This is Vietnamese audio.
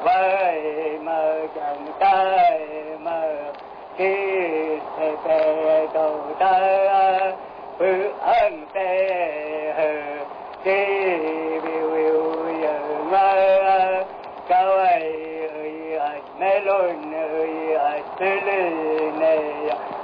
với mơ chẳng tay mơ khi thế thế cầu ta bự ân thế khi biểu giờ mơ cao ấy ơi mê lôn ơi tư lư này